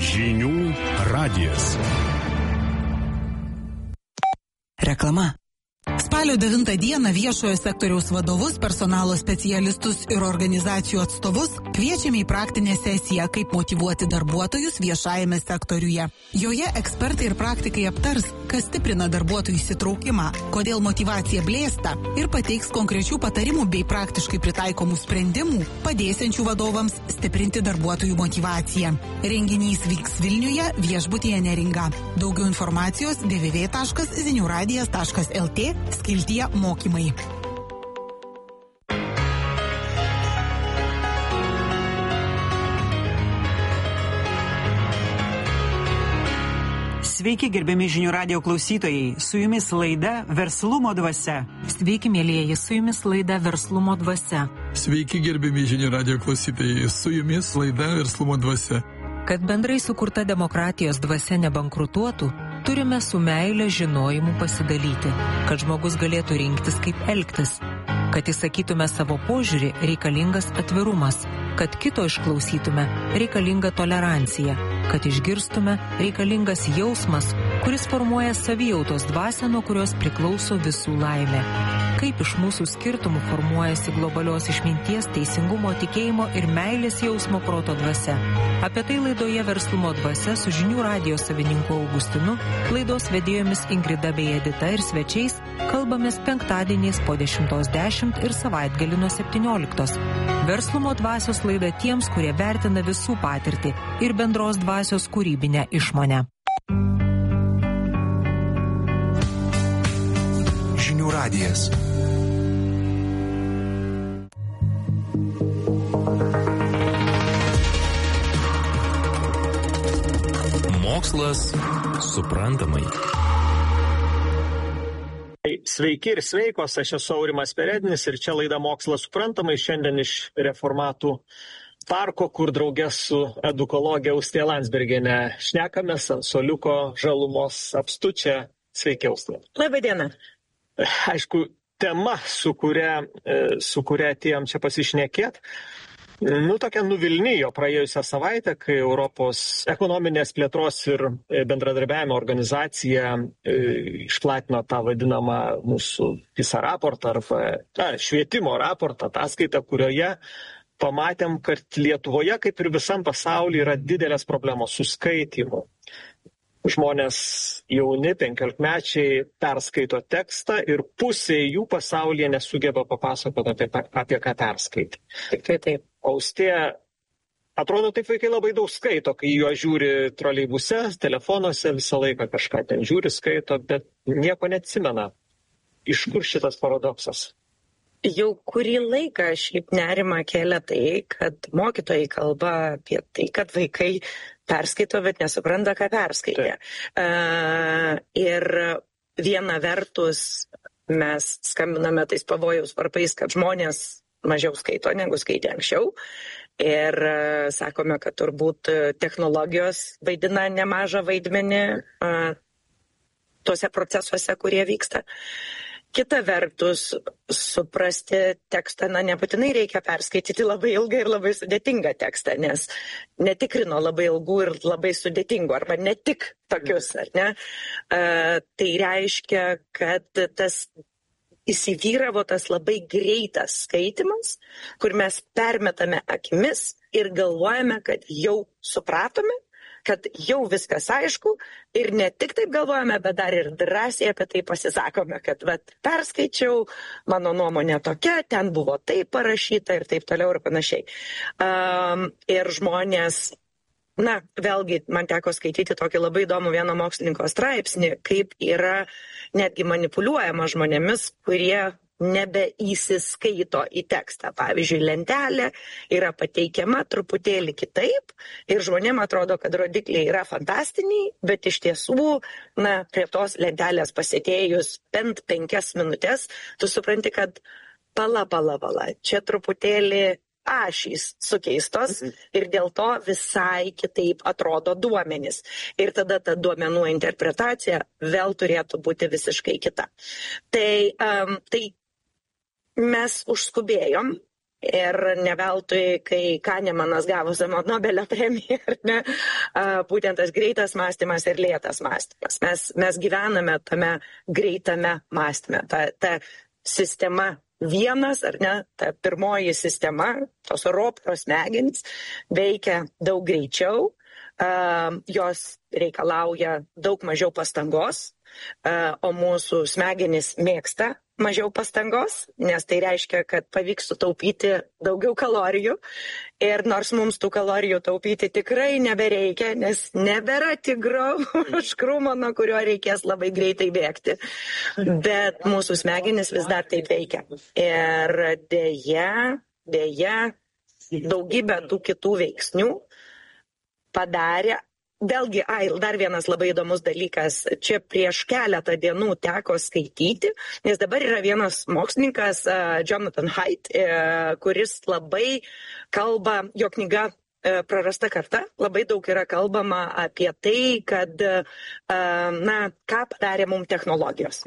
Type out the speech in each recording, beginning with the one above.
Žinių radijas. Reklama. Spalio 9 dieną viešojo sektoriaus vadovus, personalo specialistus ir organizacijų atstovus kviečiame į praktinę sesiją, kaip motyvuoti darbuotojus viešajame sektoriuje. Joje ekspertai ir praktikai aptars, kas stiprina darbuotojų įsitraukimą, kodėl motyvacija blėsta ir pateiks konkrečių patarimų bei praktiškai pritaikomų sprendimų, padėsiančių vadovams stiprinti darbuotojų motyvaciją. Renginys vyks Vilniuje, viešbutyje Neringa. Daugiau informacijos www.ziniuradijas.lt skiltyje mokymai. Sveiki, gerbiami Žinių radijo klausytojai, su jumis laida Verslumo dvasia. Sveiki, mielieji, su jumis laida Verslumo dvasia. Sveiki, gerbiami Žinių radijo klausytojai, su jumis laida Verslumo dvasia. Kad bendrai sukurta demokratijos dvasia nebankrutuotų, turime su meile žinojimu pasidalyti, kad žmogus galėtų rinktis, kaip elgtis. Kad įsakytume savo požiūrį, reikalingas atvirumas. Kad kito išklausytume, reikalinga tolerancija. Kad išgirstume, reikalingas jausmas, kuris formuoja savijautos dvasią, nuo kurios priklauso visų laimė. Kaip iš mūsų skirtumų formuojasi globalios išminties, teisingumo, tikėjimo ir meilės jausmo proto dvasia. Apie tai laidoje Verslumo dvasia su Žinių radijo savininku Augustinu, laidos vedėjomis Ingrida bei Edita ir svečiais kalbamės penktadieniais po 10:10 ir savaitgalį nuo 17. Verslumo dvasios laida tiems, kurie vertina visų patirtį ir bendros dvasios kūrybinę išmonę. Žinių radijas. Mokslas suprantamai. Sveiki ir sveikos, aš esu Aurimas Perednis ir čia laida Mokslas suprantamai, šiandien iš Reformatų parko, kur draugė su edukologė Austėja Landsbergienė šnekamės ant suoliuko žalumos apstučia. Sveiki, Austėja. Labą dieną. Aišku, tema, su kuria atėjom čia pasišnekėt, tokia nuvilnijo praėjusią savaitę, kai Europos ekonominės plėtros ir bendradarbiavimo organizacija išplatino tą vadinamą mūsų PISA raportą arba švietimo raportą, ataskaitą, kurioje pamatėm, kad Lietuvoje, kaip ir visam pasaulyje, yra didelės problemos su skaitymu. Žmonės jauni, 15-mečiai perskaito tekstą ir pusė jų pasaulyje nesugeba papasakoti apie ką perskaitė. Taip. Austėja, atrodo, taip vaikai labai daug skaito, kai juo žiūri troleibuse, telefonuose, visą laiką kažką ten žiūri, skaito, bet nieko neatsimena. Iš kur šitas paradoksas? Jau kurį laiką šiaip nerimą kelia tai, kad mokytojai kalba apie tai, kad vaikai perskaito, bet nesupranta, ką perskaitė. Ir viena vertus mes skambiname tais pavojaus varpais, kad žmonės mažiau skaito, negu skaitė anksčiau. Ir sakome, kad turbūt technologijos vaidina nemažą vaidmenį tuose procesuose, kurie vyksta. Kita vertus, suprasti tekstą, nebūtinai reikia perskaityti labai ilgą ir labai sudėtingą tekstą, nes netikrino labai ilgų ir labai sudėtingų, arba ne tik tokius, ar ne? Tai reiškia, kad tas įsivyravo tas labai greitas skaitimas, kur mes permetame akimis ir galvojame, kad jau supratome, kad jau viskas aišku ir ne tik taip galvojame, bet dar ir drąsiai apie tai pasisakome, kad perskaičiau, mano nuomonė tokia, ten buvo taip parašyta ir taip toliau ir panašiai. Ir žmonės, vėlgi man teko skaityti tokį labai įdomų vieno mokslininko straipsnį, kaip yra netgi manipuliuojama žmonėmis, kurie nebeįsiskaito į tekstą. Pavyzdžiui, lentelė yra pateikiama truputėlį kitaip ir žmonėm atrodo, kad rodikliai yra fantastiniai, bet iš tiesų, prie tos lentelės pasėdėjus bent 5 minutės, tu supranti, kad pala, čia truputėlį ašys sukeistos ir dėl to visai kitaip atrodo duomenys. Ir tada ta duomenų interpretacija vėl turėtų būti visiškai kita. Tai mes užskubėjom Ir ne veltui, kai Kanemanas gavo Nobelio premiją, ar ne, būtent tas greitas mąstymas ir lėtas mąstymas. Mes gyvename tame greitame mąstyme. Ta sistema vienas, ar ne, ta pirmoji sistema, tos ropros smegenys, veikia daug greičiau, jos reikalauja daug mažiau pastangos, o mūsų smegenys mėgsta mažiau pastangos, nes tai reiškia, kad pavyks sutaupyti daugiau kalorijų. Ir nors mums tų kalorijų taupyti tikrai nebereikia, nes nebėra tigro už krūmo, nuo kurio reikės labai greitai bėgti. Bet mūsų smegenys vis dar taip veikia. Ir dėja, daugybė tų kitų veiksnių padarė. Vėlgi, dar vienas labai įdomus dalykas. Čia prieš keletą dienų teko skaityti, nes dabar yra vienas mokslininkas, Jonathan Haidt, kuris labai kalba, jo knyga Prarasta karta, labai daug yra kalbama apie tai, kad, ką padarė mums technologijos.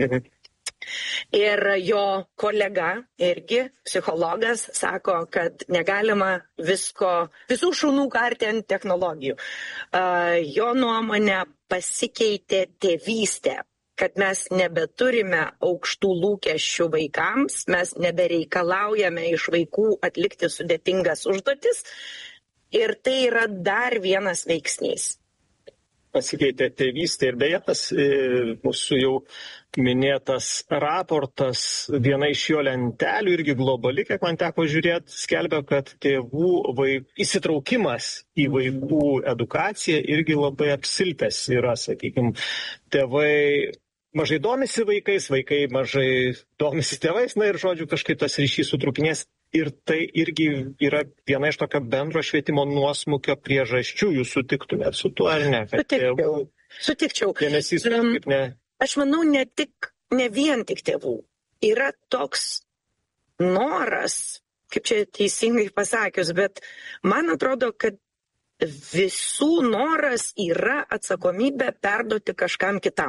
Ir jo kolega, irgi psichologas, sako, kad negalima visų šunų karti ant technologijų. Jo nuomonė pasikeitė tėvystė, kad mes nebeturime aukštų lūkesčių vaikams, mes nebereikalaujame iš vaikų atlikti sudėtingas užduotis. Ir tai yra dar vienas veiksnys. Pasikeitė tėvystė ir beje tas mūsų jau minėtas raportas, viena iš jo lentelių irgi globali, kiek man teko žiūrėti, skelbia, kad tėvų įsitraukimas į vaikų edukaciją irgi labai apsilpęs yra, sakykime, tėvai mažai domisi vaikais, vaikai mažai domisi tėvais, ir žodžiu kažkaip tas ryšys sutrūkinės. Ir tai irgi yra viena iš tokio bendro švietimo nuosmukio priežasčių. Jūs sutiktumėt su tuo, ar ne? Sutikčiau. Dėmesys kaip ne. Aš manau, ne vien tik tėvų. Yra toks noras, kaip čia teisingai pasakius, bet man atrodo, kad visų noras yra atsakomybę perduoti kažkam kitam.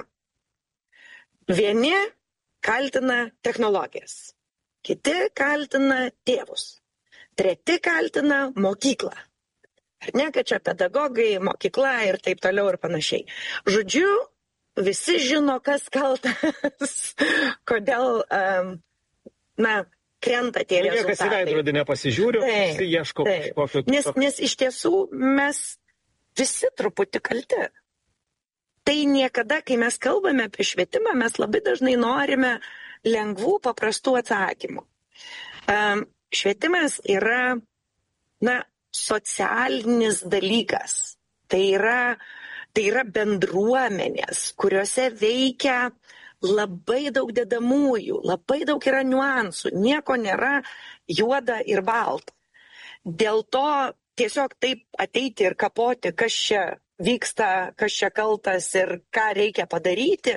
Vieni kaltina technologijas. Kiti kaltina tėvus, treti kaltina mokyklą. Ar ne, kad čia pedagogai, mokykla ir taip toliau ir panašiai. Žodžiu, visi žino, kas kaltas, kodėl, krenta tie rezultatai. Niekas į veidrodį nepasižiūri, visi ieško kažkokio. Nes iš tiesų mes visi truputį kalti. Tai niekada, kai mes kalbame apie švietimą, mes labai dažnai norime lengvų, paprastų atsakymų. Švietimas yra, socialinis dalykas. Tai yra bendruomenės, kuriuose veikia labai daug dedamųjų, labai daug yra niuansų, nieko nėra juoda ir balta. Dėl to tiesiog taip ateiti ir kapoti, kas čia vyksta, kas čia kaltas ir ką reikia padaryti.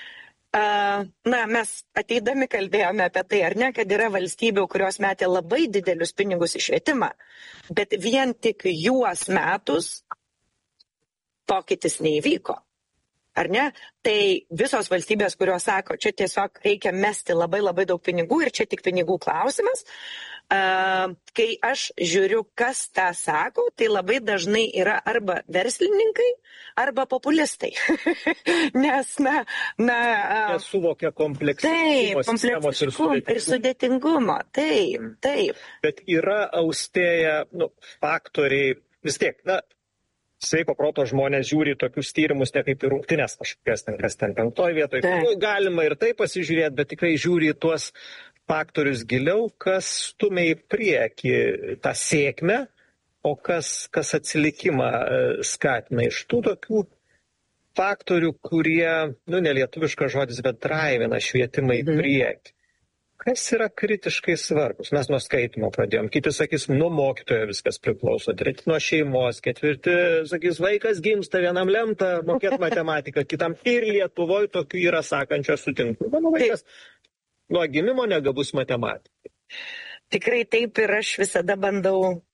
Mes ateidami kalbėjome apie tai, ar ne, kad yra valstybių, kurios metė labai didelius pinigus į švietimą, bet vien tik juos metus pokytis neįvyko. Ar ne? Tai visos valstybės, kurios sako, čia tiesiog reikia mesti labai labai daug pinigų ir čia tik pinigų klausimas. Kai aš žiūriu, kas tą sako, tai labai dažnai yra arba verslininkai, arba populistai. Nes, nesuvokia kompleksikumo ir sudėtingumo. Taip. Bet yra austėja faktoriai, vis tiek, sveiko proto žmonės žiūri tokius tyrimus ne kaip į rungtynes kažkokias, kas ten 5 vietoje. Galima ir tai pasižiūrėti, bet tikrai žiūri į tuos faktorius giliau, kas stumia į priekį tą sėkmę, o kas atsilikimą skatina. Iš tų tokių faktorių, kurie, nelietuviškas žodis, bet draivina švietimą į priekį. Kas yra kritiškai svarbus? Mes nuo skaitimo pradėjom. Kiti sakys, nuo mokytojo viskas priklauso. Treti nuo šeimos. Ketvirti sakys, vaikas gimsta, vienam lemta mokėti matematiką, kitam. Ir Lietuvoje tokių yra sakančių, sutinku. Mano vaikas nuo gimimo negabus matematikai. Tikrai taip, ir aš visada bandau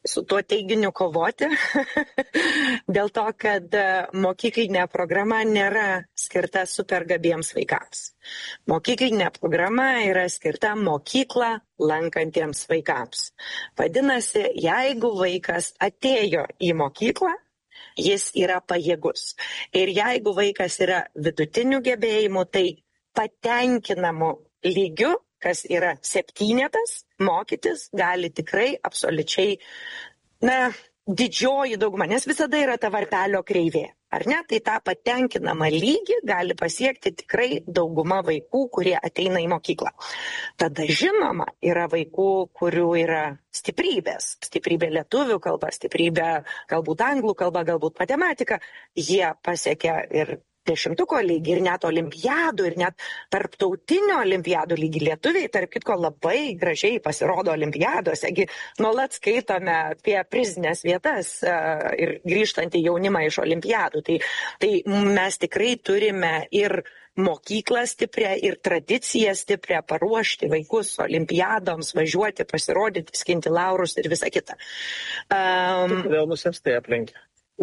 su tuo teiginiu kovoti dėl to, kad mokyklinė programa nėra skirta supergabiems vaikams. Mokyklinė programa yra skirta mokyklą lankantiems vaikams. Vadinasi, jeigu vaikas atėjo į mokyklą, jis yra pajėgus. Ir jeigu vaikas yra vidutinių gebėjimų, tai patenkinamu lygiu, kas yra 7, mokytis gali tikrai absoliučiai, didžioji dauguma, nes visada yra ta varpelio kreivė, ar ne? Tai tą patenkinamą lygį gali pasiekti tikrai dauguma vaikų, kurie ateina į mokyklą. Tada žinoma, yra vaikų, kurių yra stiprybės. Stiprybė lietuvių kalba, stiprybė galbūt anglų kalba, galbūt matematika. Jie pasiekia ir 10 lygį, ir net olimpiadų, ir net tarptautinio olimpiadų lygį. Lietuviai, tarp kitko, labai gražiai pasirodo olimpiadose. Nuolat skaitome apie prizinės vietas ir grįžtantį jaunimą iš olimpiadų. Tai mes tikrai turime ir mokyklą stiprią, ir tradiciją stiprią paruošti vaikus olimpiadoms, važiuoti, pasirodyti, skinti laurus ir visa kita. Kodėl mus estai aplenkia?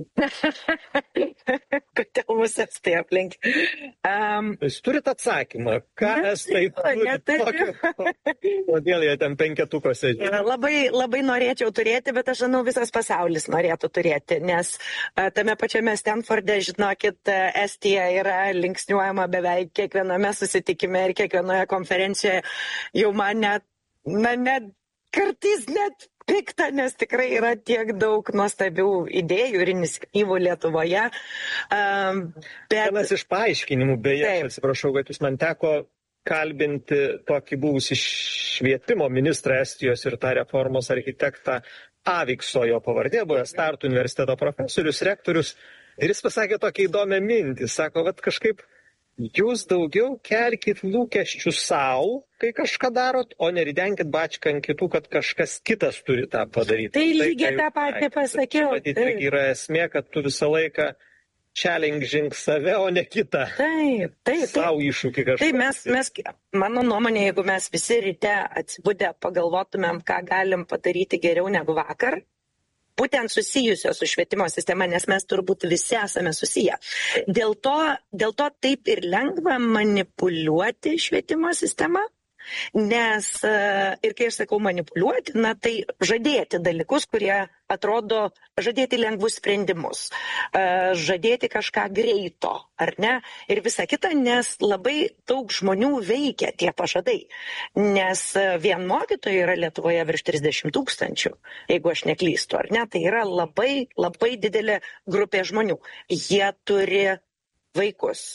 Kodėl mus estai aplenkia? Jūs turit atsakymą, ką estai turi tokio? Kodėl jie ten 5-tukuose? Labai norėčiau turėti, bet aš žinau, visas pasaulis norėtų turėti, nes tame pačiame Stanforde, žinokit, Estija yra linksniuojama beveik kiekviename susitikime ir kiekvienoje konferencijoje. Jau man net kartais net pikta, nes tikrai yra tiek daug nuostabių idėjų ir iniciatyvų Lietuvoje. Vienas iš paaiškinimų, beje, atsiprašau, kad jūs man teko kalbinti tokį buvusį švietimo ministrą Estijos ir tą reformos architektą Avikso, jo pavardė, buvęs Tartu universiteto profesorius, rektorius, ir jis pasakė tokią įdomią mintį, sako, kad kažkaip jūs daugiau kelkit lūkesčių savo, kai kažką darot, o neridenkit bačką ant kitų, kad kažkas kitas turi tą padaryti. Tai lygiai tą patį pasakiau. Tai yra esmė, kad tu visą laiką challenging save, o ne kitą. Taip. Savo iššūkį kažką. Tai mes, mano nuomonė, jeigu mes visi ryte atsibudę pagalvotumėm, ką galim padaryti geriau negu vakar, būtent susijusio su švietimo sistema, nes mes turbūt visi esame susiję. Dėl to taip ir lengva manipuliuoti švietimo sistemą, nes, ir kai aš sakau manipuliuoti, tai žadėti dalykus, kurie atrodo, žadėti lengvus sprendimus, žadėti kažką greito, ar ne, ir visa kita, nes labai daug žmonių veikia tie pažadai, nes vien mokytojai yra Lietuvoje virš 30 000, jeigu aš neklystu, ar ne, tai yra labai, labai didelė grupė žmonių. Jie turi vaikus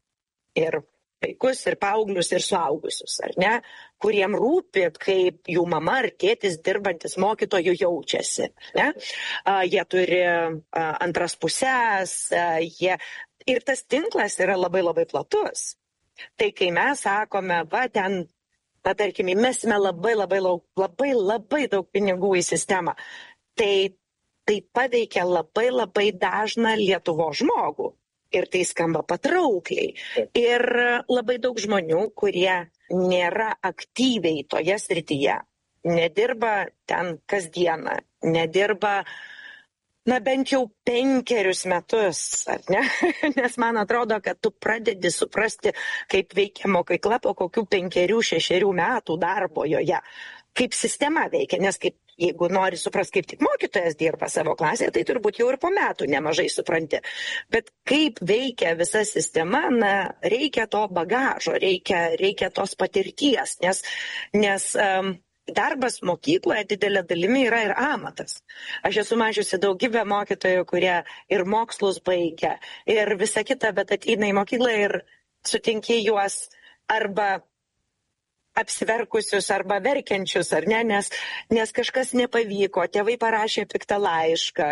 ir paauglius, ir suaugusius, ar ne, kuriem rūpi, kaip jų mama ar tėtis dirbantis mokytojų jaučiasi. Ne? Jie turi antras pusės, ir tas tinklas yra labai labai platus. Tai kai mes sakome, tarkim, įmesime labai daug pinigų į sistemą, tai paveikia labai labai dažną Lietuvos žmogų. Ir tai skamba patraukliai. Ir labai daug žmonių, kurie nėra aktyviai toje srityje, nedirba ten kasdieną, nedirba, bent jau 5 metus, ar ne? Nes man atrodo, kad tu pradedi suprasti, kaip veikia mokykla po kokių 5-6 metų darbo joje. Kaip sistema veikia, nes jeigu nori suprasti, kaip tik mokytojas dirba savo klasėje, tai turbūt jau ir po metų nemažai supranti. Bet kaip veikia visa sistema, reikia to bagažo, reikia tos patirties, nes darbas mokykloje didelė dalimi yra ir amatas. Aš esu mačiusi daugybę mokytojų, kurie ir mokslus baigia, ir visa kita, bet ateina į mokyklą ir sutinki juos arba apsiverkusius arba verkiančius, ar ne, nes kažkas nepavyko, tėvai parašė piktą laišką,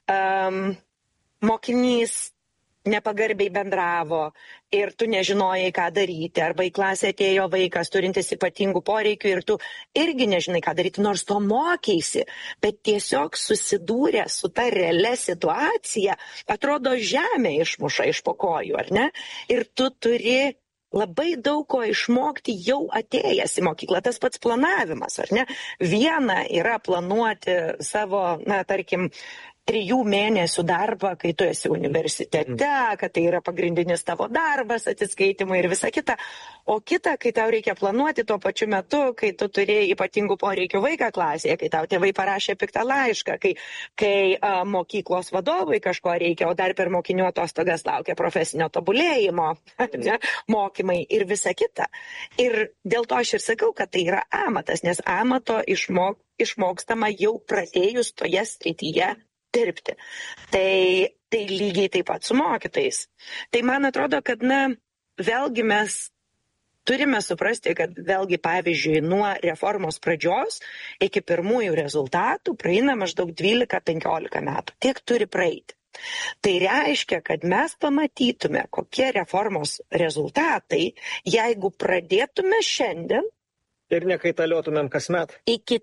mokinys nepagarbiai bendravo ir tu nežinojai, ką daryti, arba į klasę atėjo vaikas turintis ypatingų poreikių ir tu irgi nežinai, ką daryti, nors to mokeisi, bet tiesiog susidūrė su ta realia situacija, atrodo žemė išmuša iš po kojų, ar ne, ir tu turi labai daug ko išmokti jau atėjęs į mokyklą. Tas pats planavimas, ar ne? Viena yra planuoti savo, tarkim, 3 mėnesių darbą, kai tu esi universitete, kad tai yra pagrindinis tavo darbas, atsiskaitimai ir visa kita. O kita, kai tau reikia planuoti tuo pačiu metu, kai tu turėjai ypatingų poreikių vaiką klasėje, kai tau tėvai parašė piktą laišką, kai mokyklos vadovai kažko reikia, o dar per mokinių atostogas laukia profesinio tobulėjimo, mokymai ir visa kita. Ir dėl to aš ir sakau, kad tai yra amatas, nes amato išmokstama jau pradėjus toje srityje dirbti. Tai lygiai taip pat su mokytojais. Tai man atrodo, kad, vėlgi mes turime suprasti, kad vėlgi, pavyzdžiui, nuo reformos pradžios iki pirmųjų rezultatų praeina maždaug 12-15 metų. Tiek turi praeiti. Tai reiškia, kad mes pamatytume, kokie reformos rezultatai, jeigu pradėtume šiandien ir nekaitaliotumėm kasmet. Iki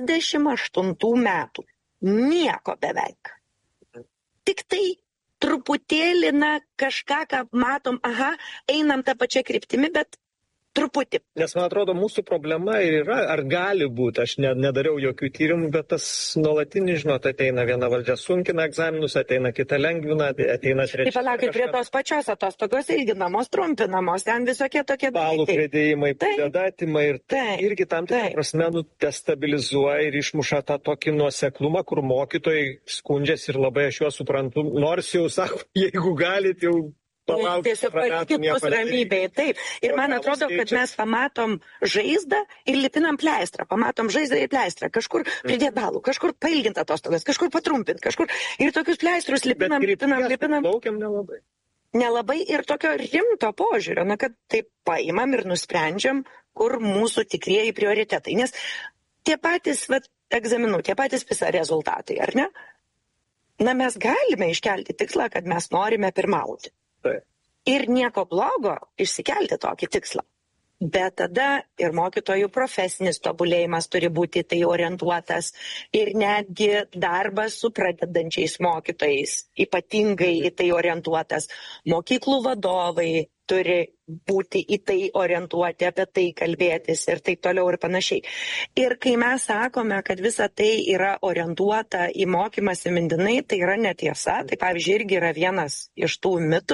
38 metų. Nieko beveik. Tik tai truputėlį, kažką, ką matom, einam tą pačią kryptimį, bet truputį. Nes man atrodo, mūsų problema ir yra, ar gali būti, aš nedariau jokių tyrimų, bet tas nuolatinis, ateina viena valdžia sunkina egzaminus, ateina kita lengvina, ateina trečia. Taip, palaukit, prie tos pačios atostogos ilginamos, trumpinamos, ten visokie tokie balų pridėjimai, pridėdatimai ir tai irgi tam tikrą prasme destabilizuoja ir išmuša tą tokį nuoseklumą, kur mokytojai skundžiasi ir labai aš juos suprantu, nors jau sako, jeigu galit jau tiesiog palikit mus ramybėje, taip. Ir man atrodo, kad mes pamatom žaizdą ir lipinam pleistrą. Pamatom žaizdą ir pleistrą. Kažkur pridėt balų, kažkur pailgint atostogas, kažkur patrumpint, kažkur. Ir tokius pleistrus lipinam. Laukiam nelabai. Nelabai ir tokio rimto požiūrio, kad taip paimam ir nusprendžiam, kur mūsų tikrieji prioritetai. Nes tie patys egzaminų, tie patys PISA rezultatai, ar ne? Mes galime iškelti tikslą, kad mes norime pirmauti. Ir nieko blogo išsikelti tokį tikslą. Bet tada ir mokytojų profesinis tobulėjimas turi būti tai orientuotas ir netgi darbas su pradedančiais mokytojais ypatingai į tai orientuotas. Mokyklų vadovai turi būti į tai orientuoti, apie tai kalbėtis ir taip toliau ir panašiai. Ir kai mes sakome, kad visa tai yra orientuota į mokymąsi mintinai, tai yra netiesa. Tai pavyzdžiui, irgi yra vienas iš tų mitų,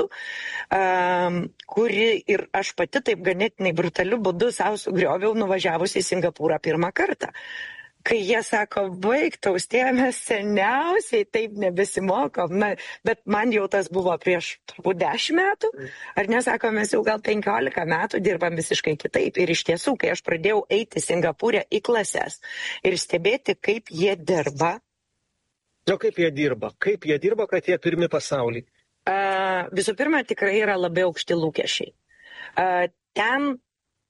kuri ir aš pati taip ganėtinai brutaliu būdu savo sugrioviau nuvažiavusi į Singapūrą pirmą kartą. Kai jie sako, baigtaustė, mes seniausiai taip nebesimokom, bet man jau tas buvo prieš turbūt 10 metų, ar nesako, mes jau gal 15 metų dirbam visiškai kitaip. Ir iš tiesų, kai aš pradėjau eiti Singapūrę į klases ir stebėti, kaip jie dirba. Kaip jie dirba, kad jie pirmi pasaulį? Visų pirma, tikrai yra labai aukšti lūkesčiai. Ten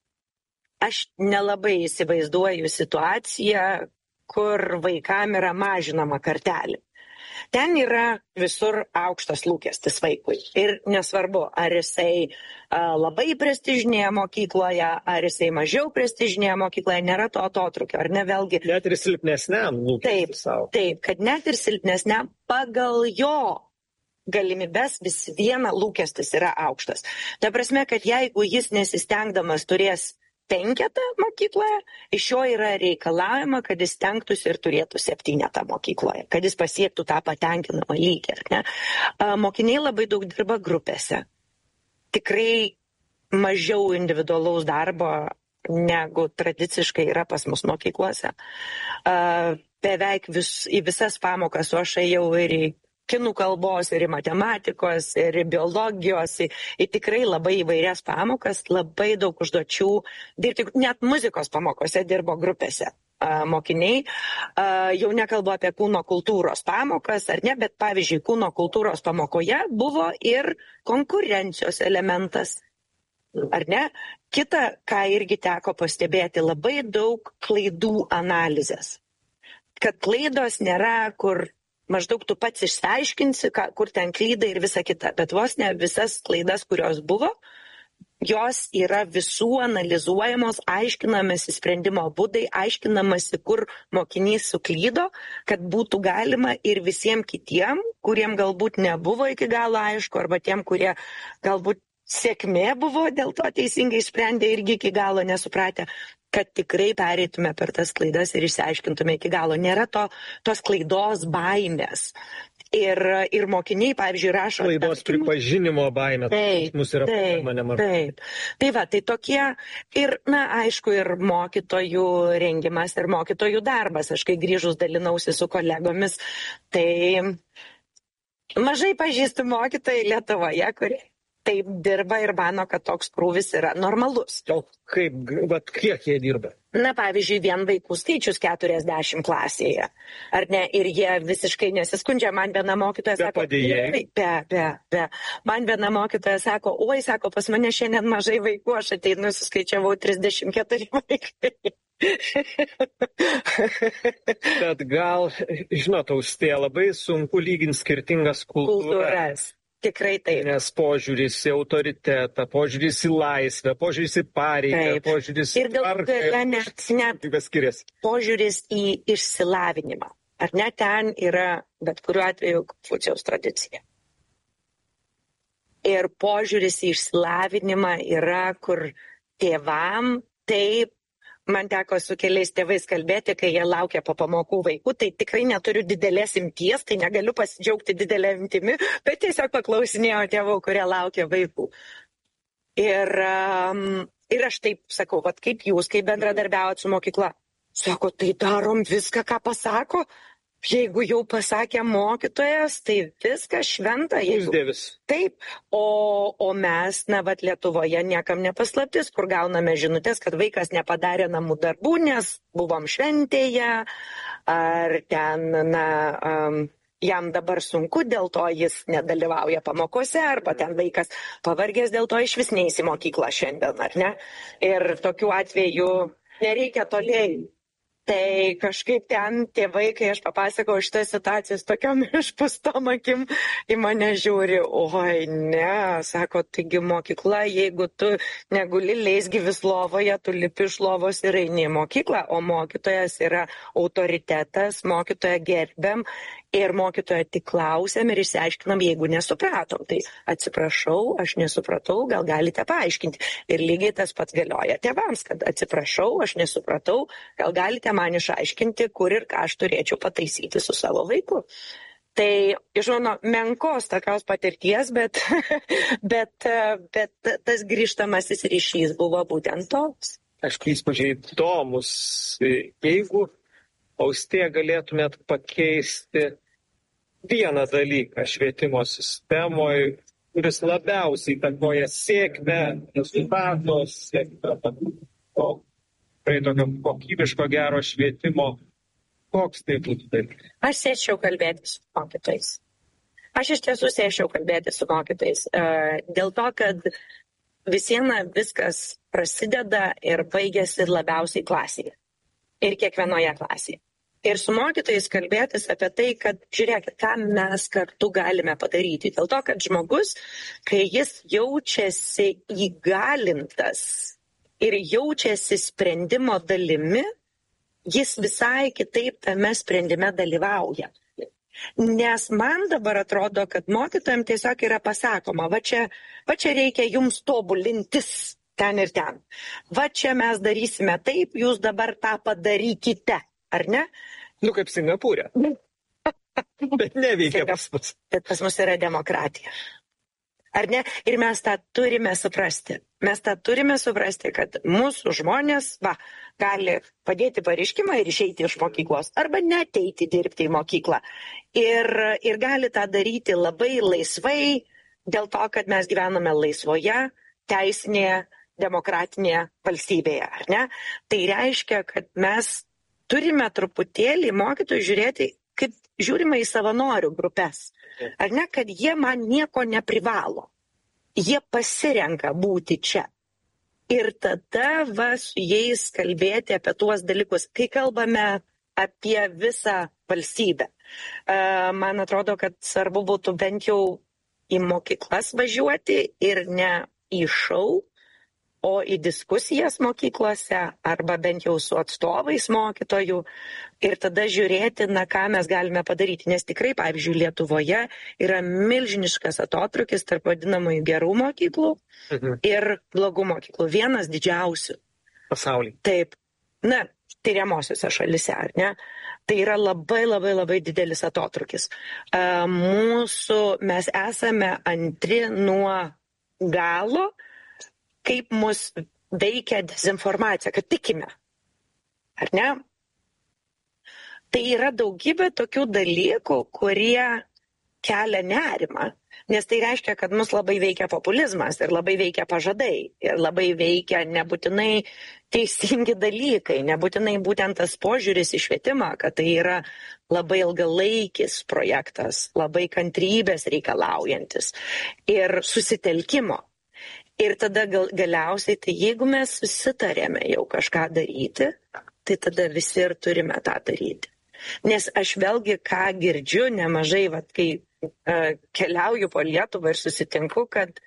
aš nelabai įsivaizduoju situaciją, kur vaikam yra mažinama kartelė. Ten yra visur aukštas lūkestis vaikui. Ir nesvarbu, ar jisai labai prestižinėje mokykloje, ar jisai mažiau prestižinėje mokykloje, nėra to atotrukio, ar ne vėlgi. Net ir silpnesniam lūkestis savo. Taip, kad net ir silpnesniam pagal jo galimybės vis viena lūkestis yra aukštas. Ta prasme, kad jeigu jis nesistengdamas turės 5 mokykloje, iš jo yra reikalavima, kad jis stengtųsi ir turėtų 7 mokykloje, kad jis pasiektų tą patenkinamą lygį. Ne? Mokiniai labai daug dirba grupėse. Tikrai mažiau individualaus darbo, negu tradiciškai yra pas mus mokyklose. Beveik į visas pamokas, o aš ėjau ir į kinų kalbos, ir į matematikos, ir į biologijos, į tikrai labai įvairias pamokas, labai daug užduočių dirbti, net muzikos pamokose dirbo grupėse mokiniai. Jau nekalbu apie kūno kultūros pamokas, ar ne, bet pavyzdžiui, kūno kultūros pamokoje buvo ir konkurencijos elementas, ar ne? Kita, ką irgi teko pastebėti, labai daug klaidų analizės. Kad klaidos nėra, kur maždaug tu pats išsiaiškinsi, kur ten klydai ir visa kita. Bet vos ne visas klaidas, kurios buvo, jos yra visų analizuojamos, aiškinamasi sprendimo būdai, aiškinamasi, kur mokinys suklydo, kad būtų galima ir visiems kitiem, kuriem galbūt nebuvo iki galo aišku, arba tiem, kurie galbūt sėkmė buvo, dėl to teisingai sprendė irgi iki galo nesupratę, kad tikrai pereitume per tas klaidas ir išsiaiškintume iki galo. Nėra tos klaidos baimės. Ir mokiniai, pavyzdžiui, rašo... Klaidos pripažinimo baimė. Taip, mūsų yra problema nemažai. Taip. Tai va, tai tokie ir, aišku, ir mokytojų rengimas, ir mokytojų darbas. Aš kai grįžus dalinausi su kolegomis, tai mažai pažįstu mokytojai Lietuvoje, kurie taip dirba ir mano, kad toks krūvis yra normalus. O kiek jie dirba? Pavyzdžiui, vien vaikų skaičius 40 klasėje. Ar ne? Ir jie visiškai nesiskundžia. Man viena mokytoja sako... Man viena mokytoja sako, sako, pas mane šiandien mažai vaikų, aš ateinu, suskaičiavau 34 vaikai. Bet gal, žinot, Austėja, labai sunku lyginti skirtingas kultūras. Tikrai taip. Nes požiūris į autoritetą, požiūris į laisvę, požiūris į pareigą, požiūris į net požiūris į išsilavinimą. Ar ne, ten yra, bet kuriuo atveju, Konfucijaus tradicija. Ir požiūris į išsilavinimą yra, kur tėvam taip. Man teko su keliais tėvais kalbėti, kai jie laukia po pamokų vaikų, tai tikrai neturiu didelės imties, tai negaliu pasidžiaugti didelę imtimi, bet tiesiog paklausinėjau tėvų, kurie laukia vaikų. Ir aš taip sakau, kaip jūs, kaip bendradarbiaujat su mokykla? Sako, tai darom viską, ką pasako. Jeigu jau pasakė mokytojas, tai viskas šventa. Pusdievis. Taip, o mes, Lietuvoje niekam nepaslaptis, kur gauname žinutės, kad vaikas nepadarė namų darbų, nes buvom šventėje, ar ten, jam dabar sunku, dėl to jis nedalyvauja pamokose, arba ten vaikas pavargęs, dėl to iš vis neis į mokyklą šiandien, ar ne? Ir tokiu atveju nereikia toliai. Tai kažkaip ten tėvai, kai aš papasakau šitą situaciją, tokiom išpustom akim į mane žiūri, ne, sako, taigi mokykla, jeigu tu neguli leisgyvis lovoje, tu lipi iš lovos ir eini į mokyklą, o mokytojas yra autoritetas, mokytoją gerbiam ir mokytoją tik klausiam ir išsiaiškinam, jeigu nesupratom. Tai atsiprašau, aš nesupratau, gal galite paaiškinti. Ir lygiai tas pats galioja tėvams, kad atsiprašau, aš nesupratau, gal galite man išaiškinti, kur ir ką aš turėčiau pataisyti su savo vaiku. Tai iš mano menkos tokios patirties, bet tas grįžtamasis ryšys buvo būtent toks. Aišku, įspūdžiai įdomus. Jeigu Austėja galėtumėt pakeisti vieną dalyką švietimo sistemoje, kuris labiausiai įtakoja sėkmę, rezultatus, tokio kokybiško gero švietimo, koks tai būtų dalykas? Aš sėsčiau kalbėti su mokytojais. Aš iš tiesų sėsčiau kalbėti su mokytojais. Dėl to, kad visiems viskas prasideda ir baigėsi labiausiai klasėje. Ir kiekvienoje klasėje. Ir su mokytojais kalbėtis apie tai, kad žiūrėkit, ką mes kartu galime padaryti. Dėl to, kad žmogus, kai jis jaučiasi įgalintas ir jaučiasi sprendimo dalimi, jis visai kitaip tame sprendime dalyvauja. Nes man dabar atrodo, kad mokytojams tiesiog yra pasakoma, va čia reikia jums tobulintis ten ir ten. Va čia mes darysime taip, jūs dabar tą padarykite. Ar ne? Kaip Singapūre. Bet neveikia pas mus. Bet pas mus yra demokratija. Ar ne? Ir mes tą turime suprasti. Mes tą turime suprasti, kad mūsų žmonės gali padėti pareiškimą ir išeiti iš mokyklos. Arba neteiti dirbti į mokyklą. Ir gali tą daryti labai laisvai, dėl to, kad mes gyvename laisvoje, teisinėje, demokratinėje valstybėje. Ar ne? Tai reiškia, kad mes turime truputėlį mokytojų žiūrėti, kaip žiūrime į savanorių grupės. Ar ne, kad jie man nieko neprivalo. Jie pasirenka būti čia. Ir tada su jais kalbėti apie tuos dalykus, kai kalbame apie visą valstybę. Man atrodo, kad svarbu būtų bent jau į mokyklas važiuoti ir ne į šou, o į diskusijas mokyklose arba bent jau su atstovais mokytojų ir tada žiūrėti, ką mes galime padaryti. Nes tikrai, pavyzdžiui, Lietuvoje yra milžiniškas atotrukis tarp vadinamųjų gerų mokyklų ir blogų mokyklų. Vienas didžiausių. Pasaulyje. Taip. Tyriamosiose šalise, ar ne? Tai yra labai, labai, labai didelis atotrukis. Mes esame antri nuo galo, kaip mus veikia dezinformacija, kad tikime. Ar ne? Tai yra daugybė tokių dalykų, kurie kelia nerimą. Nes tai reiškia, kad mus labai veikia populizmas ir labai veikia pažadai ir labai veikia nebūtinai teisingi dalykai, nebūtinai būtent tas požiūris į švietimą, kad tai yra labai ilgalaikis projektas, labai kantrybės reikalaujantis ir susitelkimo. Ir tada galiausiai, tai jeigu mes susitarėme jau kažką daryti, tai tada visi ir turime tą daryti. Nes aš vėlgi ką girdžiu nemažai, kai keliauju po Lietuvą ir susitinku, kad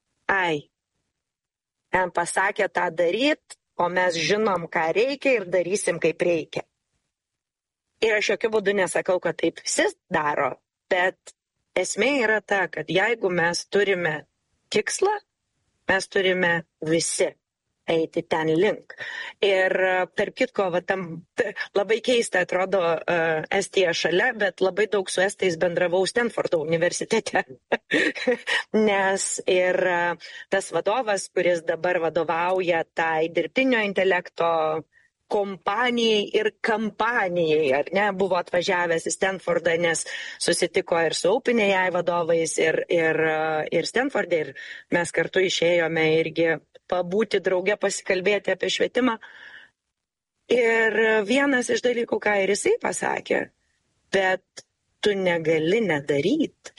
pasakė tą daryt, o mes žinom, ką reikia ir darysim, kaip reikia. Ir aš jokių būdų nesakau, kad taip visi daro, bet esmė yra ta, kad jeigu mes turime tikslą, mes turime visi eiti ten link. Ir tarp kitko, labai keista atrodo Estija šalia, bet labai daug su estais bendravau Stanfordo universitete. Nes ir tas vadovas, kuris dabar vadovauja tai dirbtinio intelekto kompanijai ir kampanijai, ar ne, buvo atvažiavęs į Stanfordą, nes susitiko ir su OpenAI vadovais ir Stanforde, ir mes kartu išėjome irgi pabūti drauge, pasikalbėti apie švietimą. Ir vienas iš dalykų, ką ir jisai pasakė, bet tu negali nedaryti.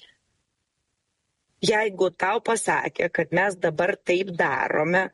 Jeigu tau pasakė, kad mes dabar taip darome,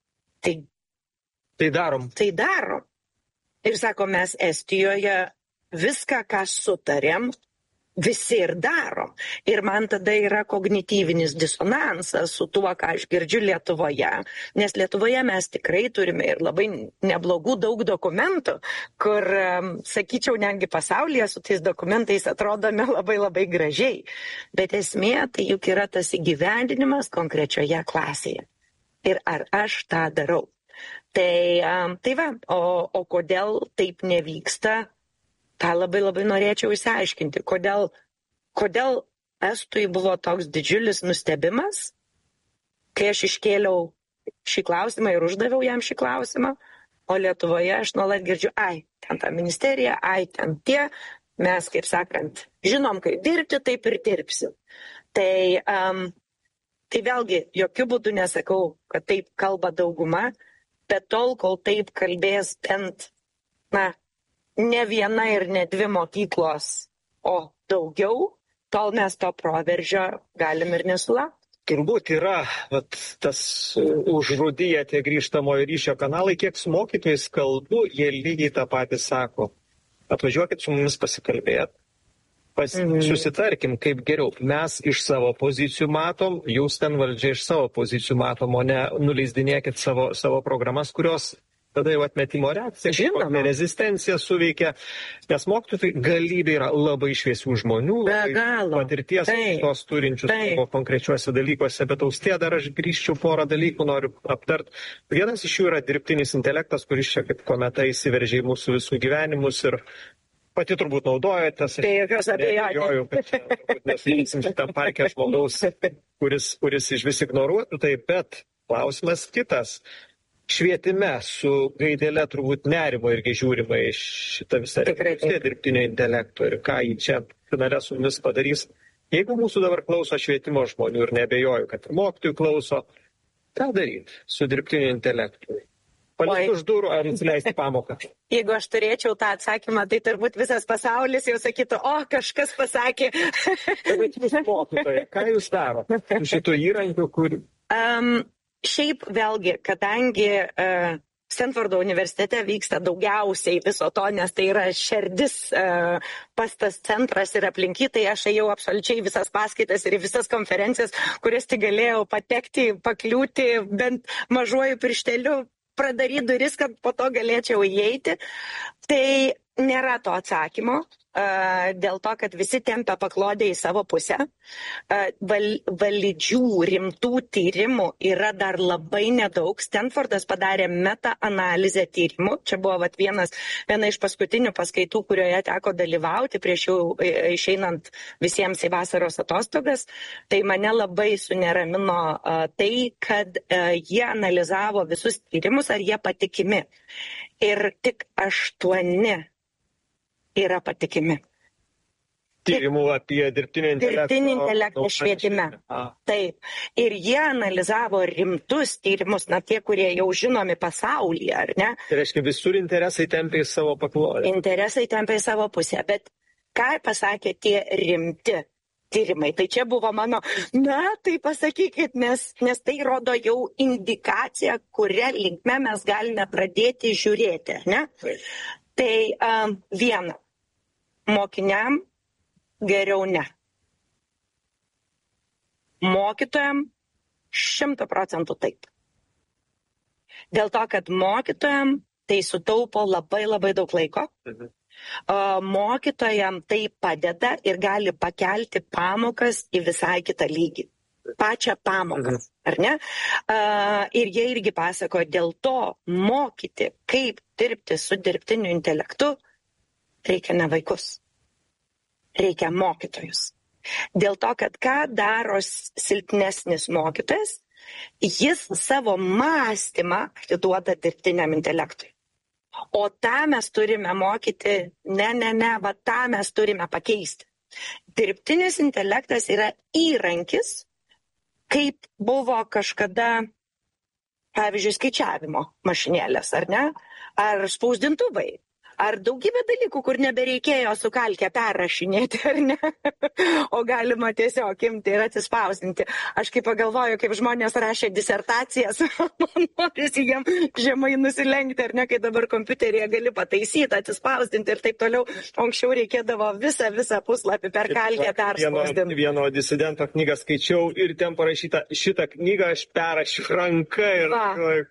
tai darom. Ir sako, mes Estijoje viską, ką sutarėm, visi ir darom. Ir man tada yra kognityvinis disonansas su tuo, ką aš girdžiu Lietuvoje. Nes Lietuvoje mes tikrai turime ir labai neblogų daug dokumentų, kur, sakyčiau, netgi pasaulyje su tais dokumentais atrodome labai labai gražiai. Bet esmė tai juk yra tas įgyvendinimas konkrečioje klasėje. Ir ar aš tą darau? Tai va, o kodėl taip nevyksta, tą labai labai norėčiau išsiaiškinti. Kodėl Estui buvo toks didžiulis nustebimas, kai aš iškėliau šį klausimą ir uždaviau jam šį klausimą, o Lietuvoje aš nuolat girdžiu, ten ta ministerija, ten tie, mes, kaip sakant, žinom, kaip dirbti, taip ir dirbsim. Tai vėlgi, jokių būdų nesakau, kad taip kalba dauguma, bet tol, kol taip kalbės bent, ne viena ir ne dvi mokyklos, o daugiau, tol mes to proveržio galim ir nesulaukti. Turbūt yra tas užrūdyje tie grįžtamojo ryšio kanalai, kiek su mokytojais kalbu, jie lygiai tą patį sako. Atvažiuokit su mumis pasikalbėti. Susitarkim, kaip geriau. Mes iš savo pozicijų matom, jūs ten valdžia iš savo pozicijų matom, o ne nuleisdinėkit savo programas, kurios tada jau atmetimo reakcija, rezistencija suveikia. Nes mokytojai galybė yra labai šviesių žmonių, patirties tos turinčius konkrečiuose dalykuose, bet austė dar aš grįžčiau porą dalykų, noriu aptart. Vienas iš jų yra dirbtinis intelektas, kuris čia kaip kometa įsiveržė į mūsų visų gyvenimus ir pati turbūt naudojatės. Tai jokios abejonės. Turbūt neslysim šitam parke žmogaus, kuris iš vis ignoruotų tai, bet klausimas kitas. Švietime su gaidele turbūt nerimo irgi žiūrima iš šitą visą dirbtinio intelekto ir ką jį čia finale su mumis padarys. Jeigu mūsų dabar klauso švietimo žmonių ir nebejoju, kad ir mokytojų klauso, ką daryti su dirbtiniu intelektu? Palikti už durų ar nusileisti pamoką? Jeigu aš turėčiau tą atsakymą, tai turbūt visas pasaulis jau sakytų, kažkas pasakė. Bet jūs mokytojai, ką jūs daro su šito įrankiu, kur... Šiaip vėlgi, kadangi Stanfordo universitete vyksta daugiausiai viso to, nes tai yra šerdis pas tas centras ir aplinky, tai aš ėjau absoliučiai visas paskaitas ir visas konferencijas, kurias tik galėjau patekti, pakliūti bent mažuoju piršteliu, pradaryti duris, kad po to galėčiau įeiti. Tai nėra to atsakymo, dėl to, kad visi tempia paklodę į savo pusę. Validžių, rimtų tyrimų yra dar labai nedaug. Stanfordas padarė meta-analizę tyrimų. Čia buvo viena iš paskutinių paskaitų, kurioje teko dalyvauti prieš jau išeinant visiems į vasaros atostogas. Tai mane labai suneramino tai, kad jie analizavo visus tyrimus, ar jie patikimi. Ir tik 8 yra patikimi. Tyrimų apie dirbtinį intelektą švietime. Taip. Ir jie analizavo rimtus tyrimus, tie, kurie jau žinomi pasaulyje, ar ne? Tai reiškia, visur interesai tempia į savo paklodę. Interesai tempia į savo pusę, bet ką pasakė tie rimti tyrimai? Tai čia buvo mano, tai pasakykit, nes tai rodo jau indikaciją, kurią linkme mes galime pradėti žiūrėti, ne? Tai viena, mokiniam geriau ne. Mokytojam 100% taip. Dėl to, kad mokytojam tai sutaupo labai labai daug laiko. Mokytojam tai padeda ir gali pakelti pamokas į visai kitą lygį. Pačią pamoką, ar ne? Ir jie irgi pasako, dėl to mokyti, kaip dirbti su dirbtiniu intelektu, reikia ne vaikus, reikia mokytojus. Dėl to, kad ką daro silpnesnis mokytojas, jis savo mąstymą atiduoda dirbtiniam intelektui. O tą mes turime mokyti, tą mes turime pakeisti. Dirbtinis intelektas yra įrankis, kaip buvo kažkada, pavyzdžiui, skaičiavimo mašinėlės, ar ne? Ar spausdintuvai, ar daugybė dalykų, kur nebereikėjo su kalke perrašinėti, ar ne? O galima tiesiog imti ir atsispausdinti. Aš kaip pagalvoju, kaip žmonės rašė disertacijas, man norisi jiem žemai nusilenkti, ar ne, kai dabar kompiuteryje gali pataisyti, atsispausdinti ir taip toliau. Anksčiau reikėdavo visą puslapį per kalkę perspausdinti. Vieno disidento knygą skaičiau ir ten parašyta, šitą knygą aš perrašiu ranka ir...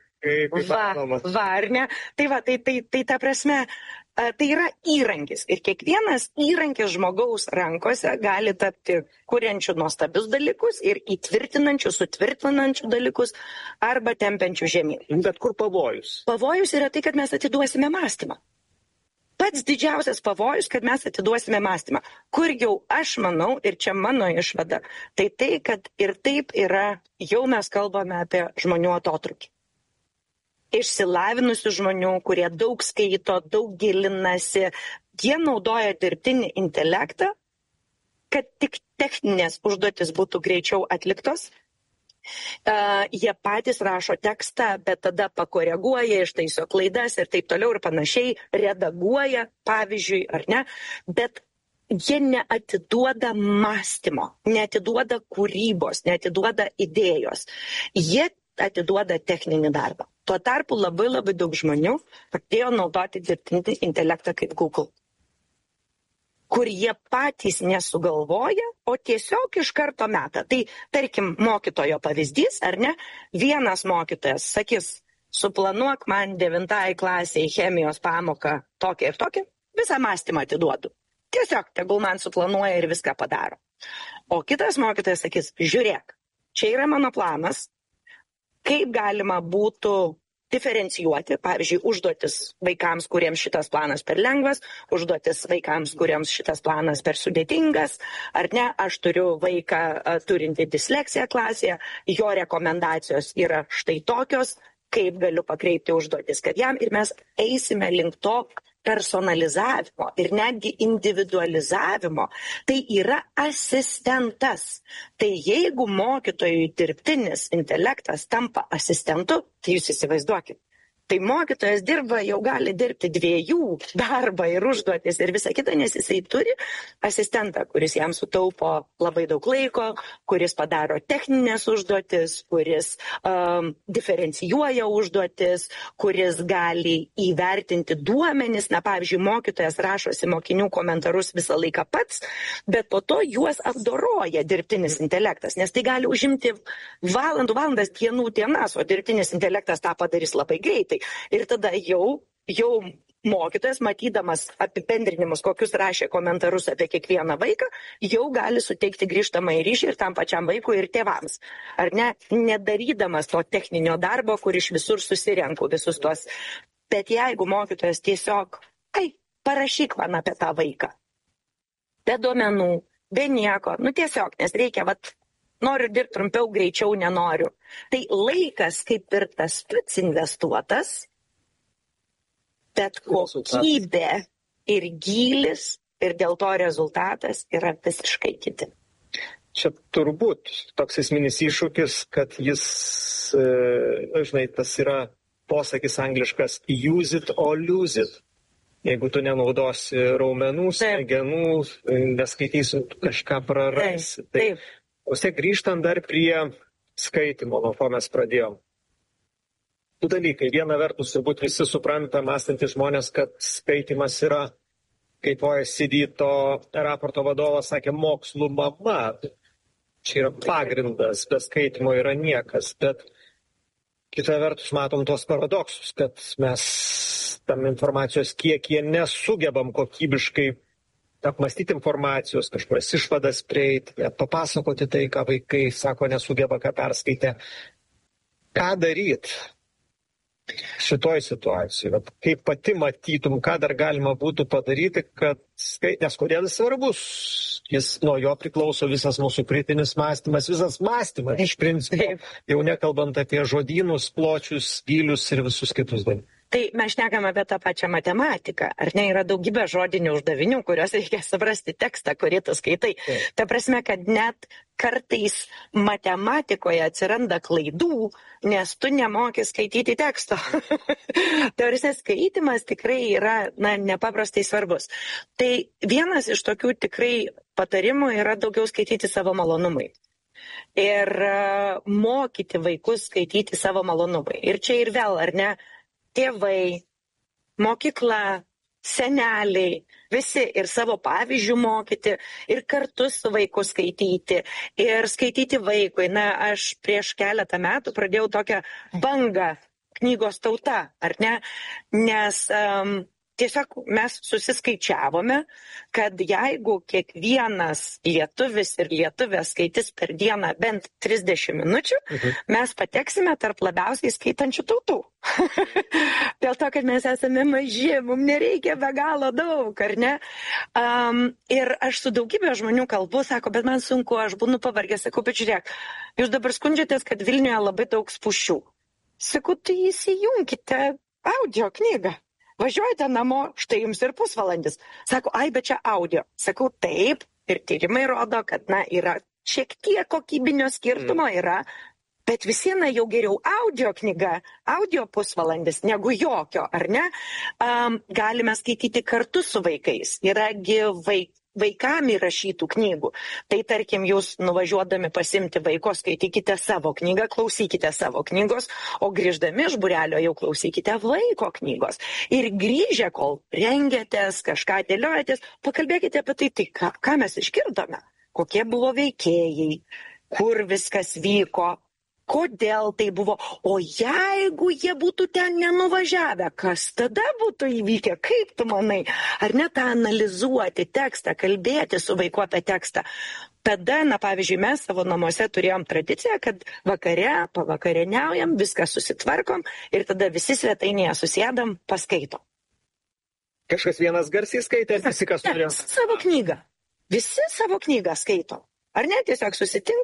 ar ne? Tai ta prasme, tai yra įrankis. Ir kiekvienas įrankis žmogaus rankose gali tapti kuriančių nuostabius dalykus ir įtvirtinančių, sutvirtinančių dalykus arba tempiančių žemyn. Bet kur pavojus? Pavojus yra tai, kad mes atiduosime mąstymą. Pats didžiausias pavojus, kad mes atiduosime mąstymą. Kur jau aš manau, ir čia mano išvada, tai, kad ir taip yra, jau mes kalbame apie žmonių atotrūkį. Išsilavinusių žmonių, kurie daug skaito, daug gilinasi, jie naudoja dirbtinį intelektą, kad tik techninės užduotis būtų greičiau atliktos. Jie patys rašo tekstą, bet tada pakoreguoja, ištaiso klaidas ir taip toliau ir panašiai, redaguoja, pavyzdžiui, ar ne, bet jie neatiduoda mąstymo, neatiduoda kūrybos, neatiduoda idėjos. Jie atiduoda techninį darbą. Tuo tarpu labai daug žmonių pradėjo naudoti dirbtinį intelektą kaip Google, kur jie patys nesugalvoja, o tiesiog iš karto meta. Tai, tarkim, mokytojo pavyzdys, ar ne? Vienas mokytojas sakys, suplanuok man 9 klasiai chemijos pamoką tokią ir tokią, visą mąstymą atiduodu. Tiesiog, tegul man suplanuoja ir viską padaro. O kitas mokytojas sakys, žiūrėk, čia yra mano planas, kaip galima būtų diferencijuoti, pavyzdžiui, užduotis vaikams, kuriems šitas planas per lengvas, užduotis vaikams, kuriems šitas planas per sudėtingas, ar ne, aš turiu vaiką turinti disleksiją klasėje, jo rekomendacijos yra štai tokios, kaip galiu pakreipti užduotis, kad jam ir mes eisime link to personalizavimo ir netgi individualizavimo. Tai yra asistentas. Tai jeigu mokytojui dirbtinis intelektas tampa asistentu, tai jūs įsivaizduokit, Tai mokytojas dirba, jau gali dirbti 2 darbą ir užduotis ir visą kitą, nes jisai turi asistentą, kuris jam sutaupo labai daug laiko, kuris padaro techninės užduotis, kuris diferencijuoja užduotis, kuris gali įvertinti duomenis. Na, pavyzdžiui, mokytojas rašosi mokinių komentarus visą laiką pats, bet po to juos apdoroja dirbtinis intelektas, nes tai gali užimti valandas, dienas, o dirbtinis intelektas tą padarys labai greitai. Ir tada jau mokytojas, matydamas apibendrinimus, kokius rašė komentarus apie kiekvieną vaiką, jau gali suteikti grįžtamąjį ryšį ir tam pačiam vaikui ir tėvams. Ar ne? Nedarydamas to techninio darbo, kur iš visur susirenku visus tuos. Bet jeigu mokytojas tiesiog, parašyk man apie tą vaiką. Be duomenų, be nieko, tiesiog, nes reikia, noriu dirbti trumpiau, greičiau nenoriu. Tai laikas kaip ir tas pats investuotas, bet kokybė ir gylis ir dėl to rezultatas yra visiškai kiti. Čia turbūt toks esminis iššūkis, kad jis, tas yra posakis angliškas use it or lose it. Jeigu tu nenaudosi raumenų, smegenų, neskaitysi, kažką prarasi. Taip. O grįžtant dar prie skaitimo, nuo ko mes pradėjom. Du dalykai. Viena vertus, turbūt visi supranta, mąstantys žmonės, kad skaitimas yra, kaip OECD to raporto vadovas sakė, mokslų mama. Čia yra pagrindas, be skaitimo yra niekas. Bet kita vertus matom tuos paradoksus, kad mes tam informacijos kiekyje nesugebam kokybiškai apmastyti informacijos, kažkurias išvadas prieiti, papasakoti tai, ką vaikai sako, nesugeba, ką perskaitė. Ką daryti šitoj situacijai? Kaip pati matytum, ką dar galima būtų padaryti, kad nes kodėl jis svarbus? Nuo jo priklauso visas mūsų kritinis mąstymas, visas mąstymas iš principo, jau nekalbant apie žodynus, pločius, gylius ir visus kitus dalykus. Tai mes šnekam apie tą pačią matematiką. Ar ne, yra daugybė žodinių uždavinių, kuriuos reikia suprasti tekstą, kurį tu skaitai. Ta prasme, kad net kartais matematikoje atsiranda klaidų, nes tu nemoki skaityti teksto. Teorinis skaitimas tikrai yra nepaprastai svarbus. Tai vienas iš tokių tikrai patarimų yra daugiau skaityti savo malonumui. Ir mokyti vaikus skaityti savo malonumui. Ir čia ir vėl, ar ne, tėvai, mokykla, seneliai, visi ir savo pavyzdžių mokyti, ir kartu su vaiku skaityti, ir skaityti vaikui. Aš prieš keletą metų pradėjau tokią bangą knygos tauta, ar ne? Nes tiesiog mes susiskaičiavome, kad jeigu kiekvienas lietuvis ir lietuvė skaitys per dieną bent 30 minučių, mes pateksime tarp labiausiai skaitančių tautų. Dėl to, kad mes esame maži, mums nereikia be galo daug, ar ne? Ir aš su daugybė žmonių kalbu, sako, bet man sunku, aš būnu pavargęs, sakau, bet žiūrėk, jūs dabar skundžiatės, kad Vilniuje labai daug spūsčių. Sakau, tai įsijunkite audio knygą. Važiuojate namo, štai jums ir pusvalandis. Sako, bet čia audio. Sakau, taip, ir tyrimai rodo, kad yra šiek tiek kokybinio skirtumo yra, bet visiena jau geriau audio knyga, audio pusvalandis, negu jokio, ar ne? Galime skaityti kartu su vaikais. Yragi vaikam įrašytų knygų. Tai tarkim, jūs nuvažiuodami pasimti vaiko, skaitykite savo knygą, klausykite savo knygos, o grįždami iš būrelio jau klausykite vaiko knygos. Ir grįžę, kol rengiatės, kažką dėliojatės, pakalbėkite apie tai, ką mes išgirdome, kokie buvo veikėjai, kur viskas vyko, kodėl tai buvo, o jeigu jie būtų ten nenuvažiavę, kas tada būtų įvykę, kaip tu manai? Ar ne tą analizuoti tekstą, kalbėti su vaiku apie tekstą? Tada, pavyzdžiui, mes savo namuose turėjom tradiciją, kad vakare, pavakarieniaujam, viską susitvarkom ir tada visi svetainėje susėdam, paskaitom. Kažkas vienas garsiai skaitė, visi kas norėjo? Savo knygą. Visi savo knygą skaito. Ar ne, tiesiog susitinkam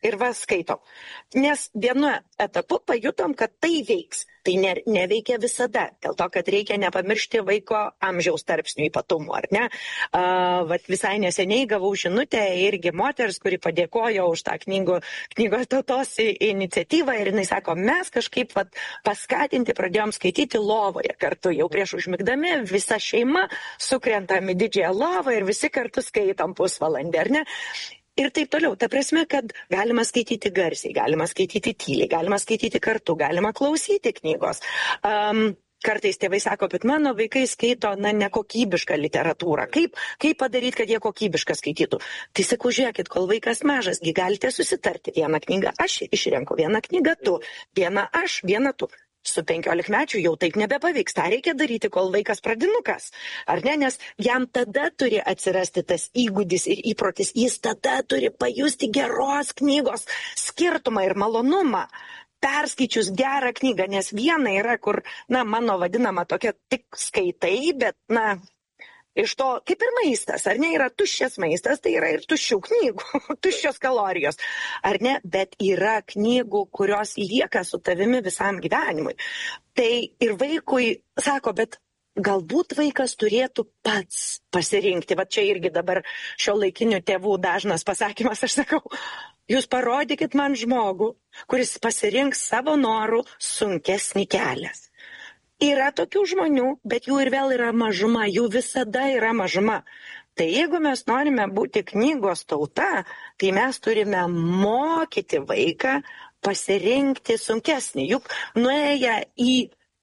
ir va skaitom. Nes vienu etapu pajutom, kad tai veiks. Tai neveikia visada, dėl to, kad reikia nepamiršti vaiko amžiaus tarpsnių ypatumų, ar ne? Vat visai neseniai gavau žinutę irgi moters, kuri padėkojo už tą knygos tautos iniciatyvą ir jinai sako, mes kažkaip paskatinti pradėjom skaityti lovoje kartu, jau prieš užmigdami visa šeima sukrentam į didžiąją lovą ir visi kartu skaitom pusvalandį, ar ne? Ir taip toliau. Ta prasme, kad galima skaityti garsiai, galima skaityti tyliai, galima skaityti kartu, galima klausyti knygos. Kartais tėvai sako, bet mano vaikai skaito nekokybišką literatūrą. Kaip padaryti, kad jie kokybišką skaitytų? Tai sakau, žiūrėkit, kol vaikas mažas, galite susitarti. Vieną knygą aš išrenku, vieną knygą tu, vieną aš, vieną tu. Su 15-mečiu jau taip nebepavyks. Ta reikia daryti, kol vaikas pradinukas. Ar ne? Nes jam tada turi atsirasti tas įgūdis ir įprotis. Jis tada turi pajusti geros knygos skirtumą ir malonumą. Perskaičius gerą knygą, nes viena yra, kur, mano vadinama tokia tik skaitai, bet, iš to kaip ir maistas, ar ne, yra tuščias maistas, tai yra ir tuščių knygų, tuščios kalorijos, ar ne, bet yra knygų, kurios lieka su tavimi visam gyvenimui. Tai ir vaikui sako, bet galbūt vaikas turėtų pats pasirinkti, va čia irgi dabar šio laikinių tėvų dažnas pasakymas, aš sakau, jūs parodykit man žmogų, kuris pasirinks savo norų sunkesnį kelią. Yra tokių žmonių, bet jų ir vėl yra mažuma, jų visada yra mažuma. Tai jeigu mes norime būti knygos tauta, tai mes turime mokyti vaiką pasirinkti sunkesnį. Juk nuėję į,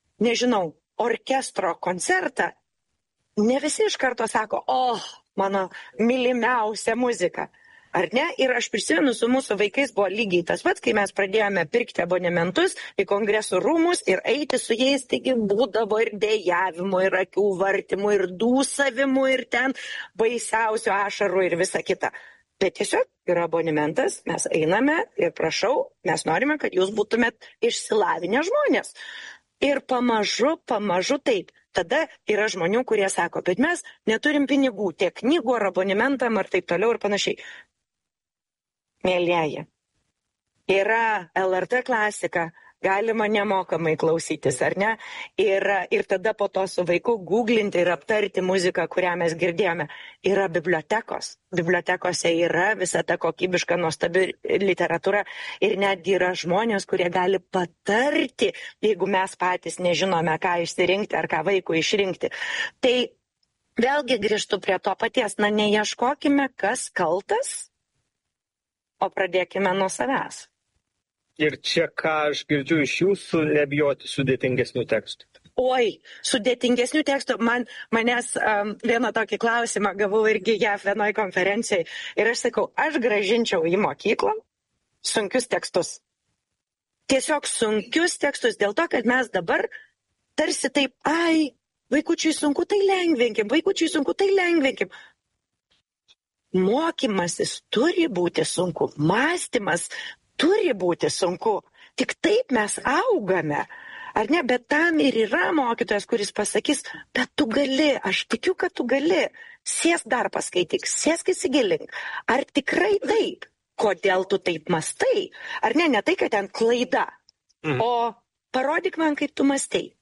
orkestro koncertą, ne visi iš karto sako, mano mylimiausia muzika. Ar ne? Ir aš prisimenu, su mūsų vaikais buvo lygiai tas pats, kai mes pradėjome pirkti abonementus į kongresų rūmus ir eiti su jais, taigi būdavo ir dejavimų, ir akių vartimų, ir dūsavimų, ir ten baisiausių ašarų ir visa kita. Bet tiesiog yra abonementas, mes einame ir prašau, mes norime, kad jūs būtumėt išsilavinę žmonės. Ir pamažu taip. Tada yra žmonių, kurie sako, bet mes neturim pinigų tiek knygų ar abonementam ar taip toliau ir panašiai. Mėlieji, yra LRT klasika, galima nemokamai klausytis, ar ne? Ir tada po to su vaiku googlinti ir aptarti muziką, kurią mes girdėjome. Yra bibliotekos. Bibliotekose yra visa ta kokybiška, nuostabi literatūra ir netgi yra žmonės, kurie gali patarti, jeigu mes patys nežinome, ką išsirinkti ar ką vaikui išrinkti. Tai vėlgi grįžtu prie to paties, neieškokime, kas kaltas, o pradėkime nuo savęs. Ir čia, ką aš girdžiu iš jūsų, nebijoti sudėtingesnių tekstų. Oi, sudėtingesnių tekstų. Manęs vieną tokį klausimą gavau irgi JAV vienoje konferencijai. Ir aš sakau, aš grąžinčiau į mokyklą sunkius tekstus. Tiesiog sunkius tekstus, dėl to, kad mes dabar tarsi taip, vaikučiui sunku, tai lengvinkim. Mokymasis turi būti sunku, mąstymas turi būti sunku. Tik taip mes augame. Ar ne? Bet tam ir yra mokytojas, kuris pasakys, bet tu gali, aš tikiu, kad tu gali. Sėsk dar paskaityk, sėsk įsigilink. Ar tikrai taip? Kodėl tu taip mąstai? Ar ne? Ne tai, kad ten klaida. O parodyk man, kaip tu mąstai.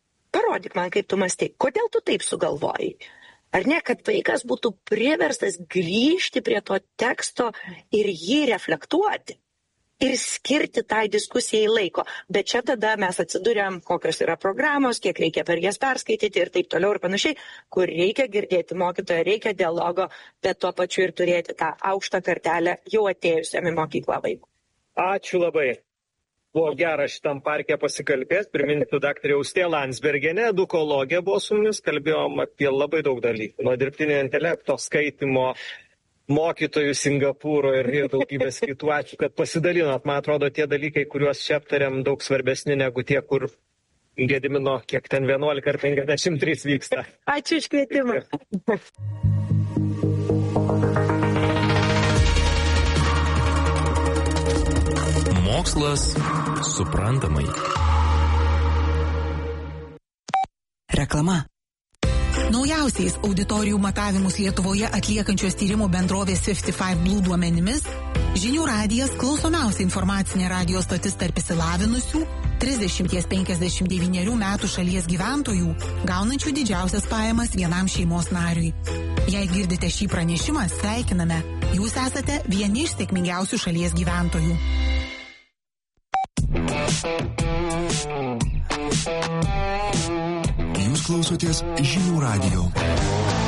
Kodėl tu taip sugalvojai? Ar ne, kad vaikas būtų priverstas grįžti prie to teksto ir jį reflektuoti ir skirti tai diskusijai laiko. Bet čia tada mes atsiduriam, kokios yra programos, kiek reikia per jas perskaityti ir taip toliau ir panašiai, kur reikia girdėti mokytoją, reikia dialogo, bet tuo pačiu ir turėti tą aukštą kartelę jau atėjusiam į mokyklą vaikų. Ačiū labai. Buvo gera šitam parke pasikalbėti. Priminsiu, daktarė Austėja Landsbergienė, edukologė buvo su mumis, kalbėjom apie labai daug dalykų. Nuo dirbtinio intelekto, skaitimo, mokytojų Singapūro ir daugybės kitų. Ačiū, kad pasidalinot. Man atrodo, tie dalykai, kuriuos čia aptariam, daug svarbesni negu tie, kur Gedimino, kiek ten 11 ar 53 vyksta. Ačiū už kvietimą. Mokslas suprantamai. Reklama. Naujausiais auditorijų matavimus Lietuvoje atliekančios tyrimų bendrovės 55 Blue duomenimis, Žinių radijas klausomiausia informacinė radijo stotis tarp išsilavinusių 30-59 metų šalies gyventojų, gaunančių didžiausias pajamas vienam šeimos nariui. Jei girdite šį pranešimą, sveikiname. Jūs esate vieni iš sėkmingiausių šalies gyventojų. Jūs klausotės Žinių radijo.